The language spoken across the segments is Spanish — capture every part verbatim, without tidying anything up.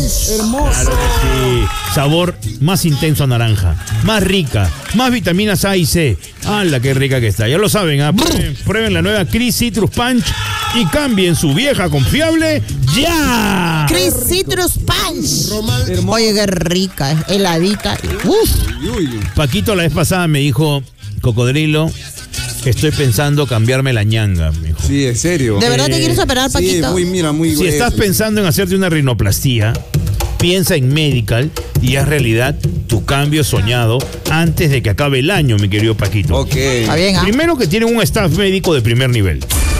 Punch. Hermoso. Claro que sí. Sabor más intenso a naranja, más rica, más vitaminas A y C. ¡Hala, qué rica que está! Ya lo saben, ¿eh? prueben, prueben la nueva Cris Citrus Punch y cambien su vieja confiable ya. Cris Citrus Punch. Hermoso. Oye, qué rica, heladita. Uf. Uy, uy. Paquito la vez pasada me dijo, Cocodrilo, estoy pensando cambiarme la ñanga, me dijo. Sí, en serio. ¿De verdad te Eh, quieres operar, Sí, Paquito? muy, mira, muy Si grueso. estás pensando en hacerte una rinoplastía, piensa en Medical y haz realidad tu cambio soñado antes de que acabe el año, mi querido Paquito. Ok. Está bien, ¿ah? Primero que tienen un staff médico de primer nivel.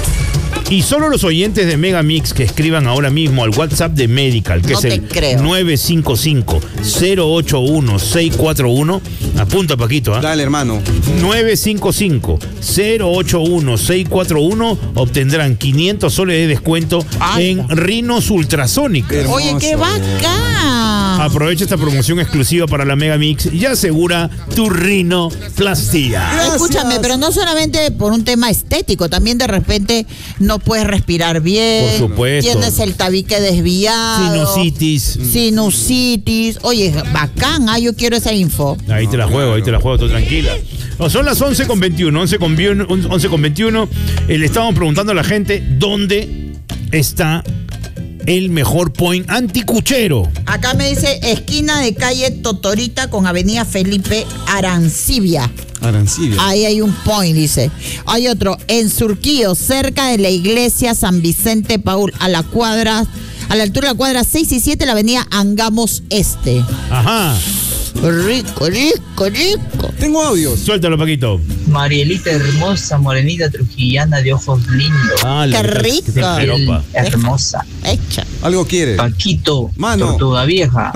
Y solo los oyentes de Megamix que escriban ahora mismo al WhatsApp de Medical, que No es te el creo. nueve cinco cinco, cero ocho uno, seis cuatro uno. Apunta, Paquito, ¿ah? Dale, hermano. nueve cinco cinco, cero ocho uno, seis cuatro uno obtendrán quinientos soles de descuento Ay, en Rhinos Ultrasónicas. Hermoso. Oye, qué bacán. Aprovecha esta promoción exclusiva para la Megamix y asegura tu rinoplastía. Gracias. Escúchame, pero no solamente por un tema estético, también de repente no puedes respirar bien. Por supuesto. Tienes el tabique desviado. Sinusitis. Sinusitis. Oye, bacán, ah, yo quiero esa info. Ahí te la juego, ahí te la juego, tú tranquila. No, son las once con veintiuno, once con veintiuno. Eh, le estábamos preguntando a la gente dónde está el mejor point anticuchero. Acá me dice esquina de calle Totorita con avenida Felipe Arancibia. Arancibia. Ahí hay un point, dice. Hay otro, en Surquillo, cerca de la iglesia San Vicente Paul, a la cuadra, a la altura de la cuadra seis y siete, la avenida Angamos Este. Ajá. Rico, rico, rico. Tengo audios. Suéltalo, Paquito. Marielita hermosa, morenita trujillana de ojos lindos. Ah, Qué la- rico. qué peropa. Hermosa. Hecha. Algo quiere. Paquito, Mano. tortuga vieja.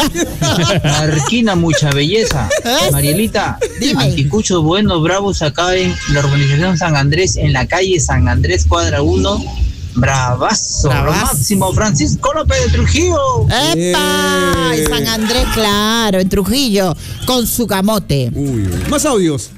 Marquina, mucha belleza. ¿Eh? Marielita, Dime. anticuchos buenos, bravos acá en la urbanización San Andrés, en la calle San Andrés, cuadra uno. Bravazo, Bravazo. lo máximo, Francisco López de Trujillo. ¡Epa! Eh. En San Andrés, claro, en Trujillo, con su camote. Uy, uy. Más audios.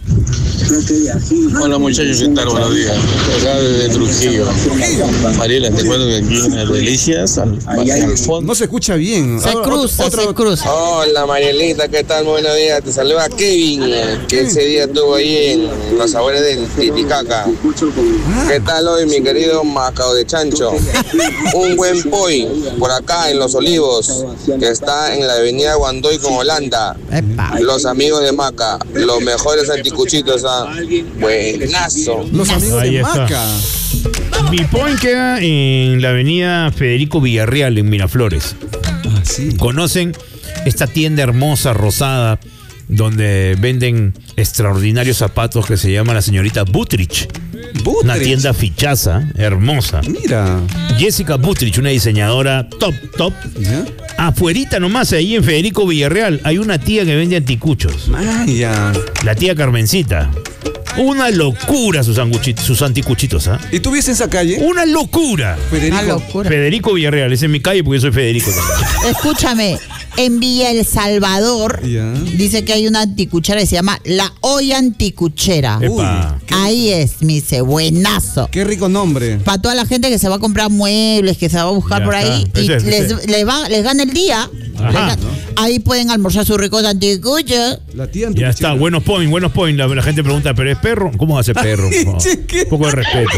Hola muchachos, ¿qué tal? Buenos días. Acá desde Trujillo. Mariela, te cuento que aquí en las delicias, al, al fondo. No se escucha bien. Se Ah, cruza, otro- se cruza. Hola Marielita, ¿qué tal? Buenos días, te saluda Kevin, eh, que ese día estuvo ahí en los sabores del Titicaca. ¿Qué tal hoy, mi querido Macao de Chancho? Un buen poi por acá en Los Olivos, que está en la avenida Guandoy con Holanda. Epa. Los amigos de Maca, los mejores anticuchitos, ah, buenazo. Los amigos Ahí de está. Maca. Mi point queda en la avenida Federico Villarreal, en Miraflores. Ah, sí. ¿Conocen esta tienda hermosa, rosada, donde venden extraordinarios zapatos que se llama la señorita Butrich? Butrich. Una tienda fichaza, hermosa. Mira. Jessica Butrich, una diseñadora top, top. ¿Ya? Afuerita nomás, ahí en Federico Villarreal, hay una tía que vende anticuchos. Ah, ya. La tía Carmencita. Una locura sus, anguchitos, sus anticuchitos, ¿ah? ¿Y tú vives en esa calle? Una locura. Federico. Una locura. Federico Villarreal, esa es mi calle porque yo soy Federico también. Escúchame, en Villa El Salvador Ya. dice que hay una anticuchera que se llama La Olla Anticuchera. Epa. Ahí es, mi dice, buenazo. Qué rico nombre. Para toda la gente que se va a comprar muebles, que se va a buscar Ya por está. ahí y Ese es, les, ese. les, va, les gana el día. Ajá. les gana- Ahí pueden almorzar sus ricos anticuchos. La tía Ya está, buenos points, buenos points. La, la gente pregunta, ¿pero es perro? ¿Cómo va a ser perro? Ay, No. chique. Un poco de respeto.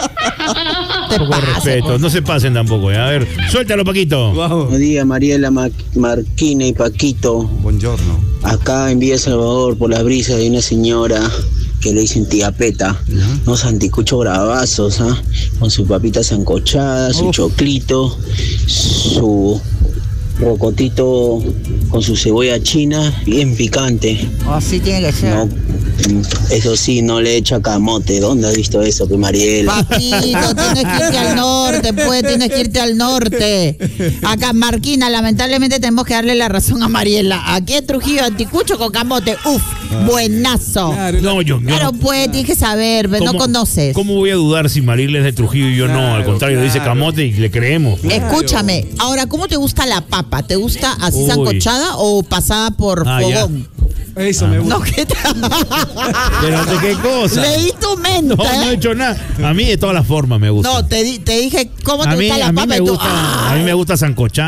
Te Un poco de pases, respeto. por- No se pasen tampoco. ¿eh? A ver, suéltalo, Paquito. Wow. Buenos días, Mariela, Ma- Marquina y Paquito. Buongiorno. Acá en Villa Salvador, por la brisa, hay una señora que le dicen tía Peta. Unos anticuchos bravazos, ¿ah? Con sus papitas sancochadas, su Uf. choclito, su rocotito con su cebolla china, bien picante. Así tiene que ser. No, mm, eso sí, no le echa camote. ¿Dónde has visto eso, que Mariela? Papito, tienes que irte al norte, pues, tienes que irte al norte. Acá, Marquina, lamentablemente tenemos que darle la razón a Mariela. Aquí en Trujillo, anticucho con camote. Uf, buenazo. Claro. No, yo, yo Pero no. pues, tienes que saber, ve, no ¿Cómo- conoces. ¿Cómo voy a dudar si Mariel es de Trujillo y yo no? Al Claro, contrario, dice claro. camote y le creemos. Escúchame, ahora, ¿cómo te gusta la papa? ¿Te gusta así Uy. sancochada o pasada por Ah, ya. fogón? Eso me gusta. No, ¿qué tal? ¿Pero de qué cosa? Leí tu mente. No, no he ¿eh? hecho nada. A mí de todas las formas me gusta. No, te, di- te dije, ¿cómo te a mí, gusta la a mí papa? me Y tú, gusta, ¡ah! a mí me gusta sancochar.